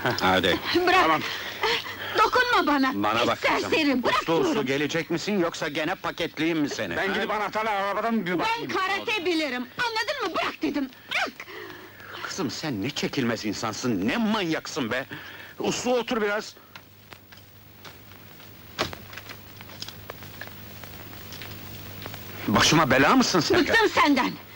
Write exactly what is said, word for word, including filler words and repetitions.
Hadi. Bırak! Tamam. Dokunma bana! Bana bak kızım. Serseri, bırak Uslu uslu diyorum! gelecek misin yoksa gene paketleyeyim mi seni? Ben gidip anahtarla arabadan bir Ben bakayım. karate bilirim, anladın mı? Bırak dedim, bırak! Kızım sen ne çekilmez insansın, ne manyaksın be! Uslu otur biraz! Başıma bela mısın sen? Bıktım senden!